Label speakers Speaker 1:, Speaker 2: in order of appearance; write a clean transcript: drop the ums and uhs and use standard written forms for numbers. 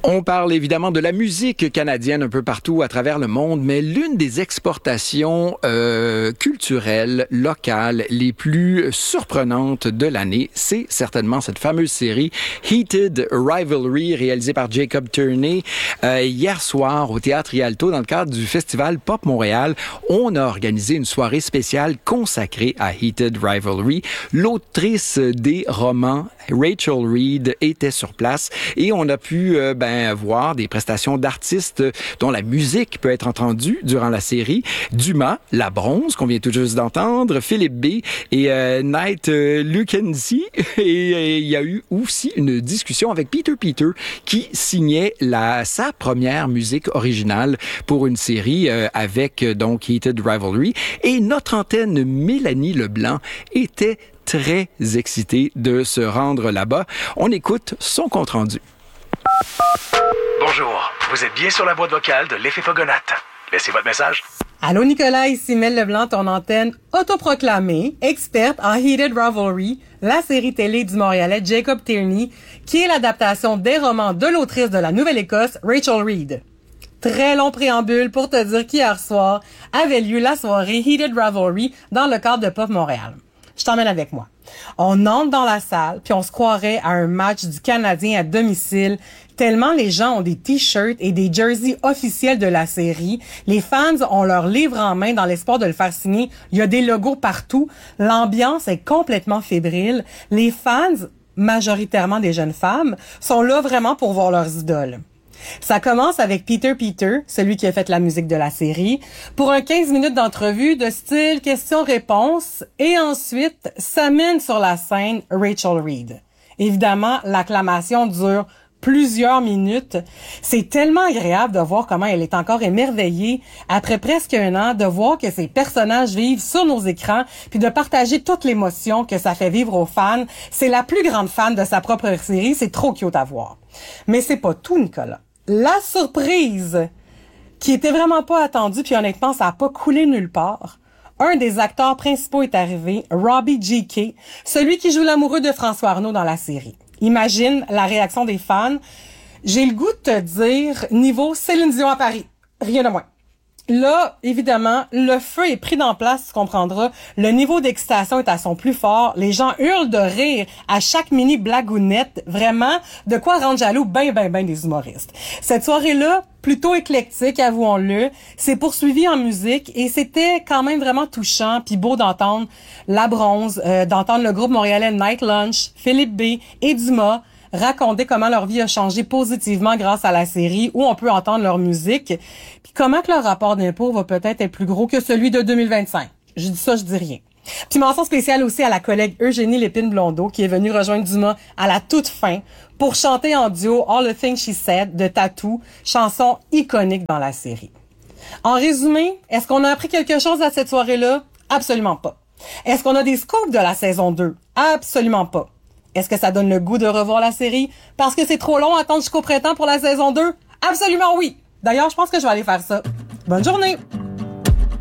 Speaker 1: On parle évidemment de la musique canadienne un peu partout à travers le monde, mais l'une des exportations culturelles locales les plus surprenantes de l'année, c'est certainement cette fameuse série Heated Rivalry, réalisée par Jacob Turney. Hier soir, au Théâtre Rialto, dans le cadre du Festival Pop Montréal, on a organisé une soirée spéciale consacrée à Heated Rivalry. L'autrice des romans, Rachel Reed, était sur place et on a pu voir des prestations d'artistes dont la musique peut être entendue durant la série. Dumas, La Bronze, qu'on vient tout juste d'entendre, Philippe B. et Knight Luckenzie. Et il y a eu aussi une discussion avec Peter qui signait sa première musique originale pour une série avec donc Heated Rivalry. Et notre antenne Mélanie Leblanc était très excitée de se rendre là-bas. On écoute son compte-rendu.
Speaker 2: Bonjour, vous êtes bien sur la boîte vocale de l'Effet Fogonate. Laissez votre message.
Speaker 3: Allô Nicolas, ici Mel Leblanc, ton antenne autoproclamée, experte en Heated Rivalry, la série télé du Montréalais Jacob Turney, qui est l'adaptation des romans de l'autrice de la Nouvelle-Écosse, Rachel Reed. Très long préambule pour te dire qu'hier soir avait lieu la soirée Heated Rivalry dans le cadre de Pop Montréal. Je t'emmène avec moi. On entre dans la salle, puis on se croirait à un match du Canadien à domicile, tellement les gens ont des t-shirts et des jerseys officiels de la série. Les fans ont leur livre en main dans l'espoir de le faire signer. Il y a des logos partout. L'ambiance est complètement fébrile. Les fans, majoritairement des jeunes femmes, sont là vraiment pour voir leurs idoles. Ça commence avec Peter, celui qui a fait la musique de la série, pour un 15 minutes d'entrevue de style question-réponse, et ensuite s'amène sur la scène Rachel Reed. Évidemment, l'acclamation dure plusieurs minutes. C'est tellement agréable de voir comment elle est encore émerveillée après presque un an, de voir que ces personnages vivent sur nos écrans, puis de partager toute l'émotion que ça fait vivre aux fans. C'est la plus grande fan de sa propre série, c'est trop cute à voir. Mais c'est pas tout, Nicolas. La surprise, qui était vraiment pas attendue, puis honnêtement, ça a pas coulé nulle part. Un des acteurs principaux est arrivé, Robbie G.K., celui qui joue l'amoureux de François Arnault dans la série. Imagine la réaction des fans. J'ai le goût de te dire, niveau Céline Dion à Paris. Rien de moins. Là, évidemment, le feu est pris dans place, tu comprendras. Le niveau d'excitation est à son plus fort. Les gens hurlent de rire à chaque mini blagounette. Vraiment, de quoi rendre jaloux ben des humoristes. Cette soirée-là, plutôt éclectique, avouons-le, s'est poursuivie en musique et c'était quand même vraiment touchant puis beau d'entendre La Bronze, d'entendre le groupe montréalais Night Lunch, Philippe B. et Dumas raconter comment leur vie a changé positivement grâce à la série, où on peut entendre leur musique, puis comment que leur rapport d'impôt va peut-être être plus gros que celui de 2025. Je dis ça, je dis rien. Puis mention spéciale aussi à la collègue Eugénie Lépine-Blondeau, qui est venue rejoindre Dumas à la toute fin pour chanter en duo All the Things She Said de Tattoo, chanson iconique dans la série. En résumé, est-ce qu'on a appris quelque chose à cette soirée-là? Absolument pas. Est-ce qu'on a des scoops de la saison 2? Absolument pas. Est-ce que ça donne le goût de revoir la série parce que c'est trop long à attendre jusqu'au printemps pour la saison 2? Absolument oui! D'ailleurs, je pense que je vais aller faire ça. Bonne journée!